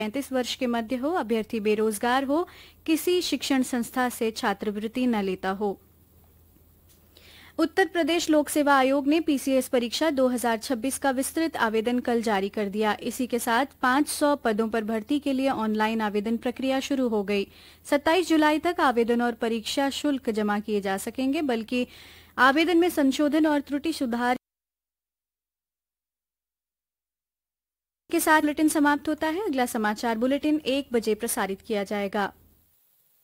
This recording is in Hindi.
35 वर्ष के मध्य हो, अभ्यर्थी बेरोजगार हो, किसी शिक्षण संस्था से छात्रवृत्ति न लेता हो। उत्तर प्रदेश लोक सेवा आयोग ने पीसीएस परीक्षा 2026 का विस्तृत आवेदन कल जारी कर दिया। इसी के साथ 500 पदों पर भर्ती के लिए ऑनलाइन आवेदन प्रक्रिया शुरू हो गई। 27 जुलाई तक आवेदन और परीक्षा शुल्क जमा किए जा सकेंगे, बल्कि आवेदन में संशोधन और त्रुटि सुधार के साथ बुलेटिन समाप्त होता है। अगला समाचार बुलेटिन 1 बजे प्रसारित किया जाएगा।